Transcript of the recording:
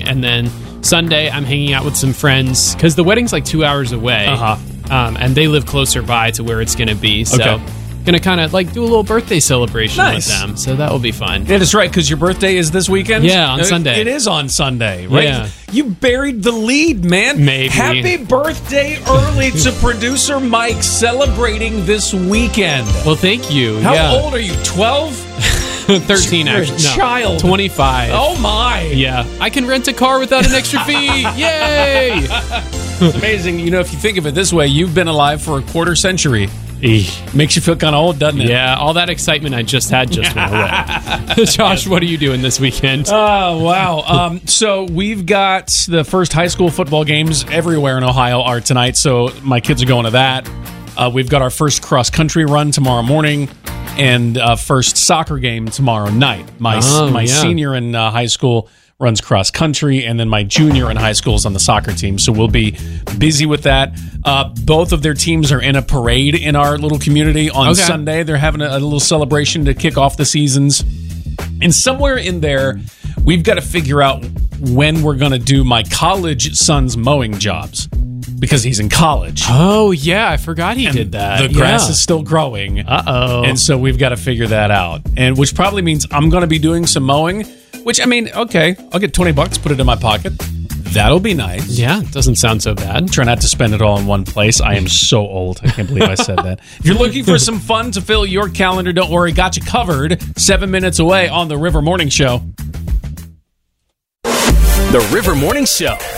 and then Sunday I'm hanging out with some friends because the wedding's like 2 hours away, and they live closer by to where it's going to be. So gonna kind of like do a little birthday celebration with them. So that will be fun. Yeah, that's right, because your birthday is this weekend? Yeah, on Sunday. It is on Sunday, right? Yeah. You buried the lead, man. Maybe. Happy birthday early to producer Mike, celebrating this weekend. Well, thank you. How old are you, 12? 13, You're actually. a child. 25. Oh, my. Yeah. I can rent a car without an extra fee. Yay! It's amazing. You know, if you think of it this way, you've been alive for a quarter century. Makes you feel kind of old, doesn't it? Yeah, all that excitement I just had just went away. Josh, what are you doing this weekend? Oh, wow. So we've got the first high school football games everywhere in Ohio are tonight, so my kids are going to that. We've got our first cross-country run tomorrow morning and first soccer game tomorrow night. My senior in high school runs cross country, and then my junior in high school is on the soccer team. So we'll be busy with that. Both of their teams are in a parade in our little community on Sunday. They're having a little celebration to kick off the seasons. And somewhere in there, we've got to figure out when we're going to do my college son's mowing jobs, because he's in college. Oh, yeah, I forgot he did that. The grass is still growing. Uh-oh. And so we've got to figure that out. And which probably means I'm going to be doing some mowing, which, I mean, okay, I'll get $20, put it in my pocket. That'll be nice. Yeah, doesn't sound so bad. Try not to spend it all in one place. I am so old. I can't believe I said that. If you're looking for some fun to fill your calendar, don't worry. Got you covered. 7 minutes away on The River Morning Show. The River Morning Show.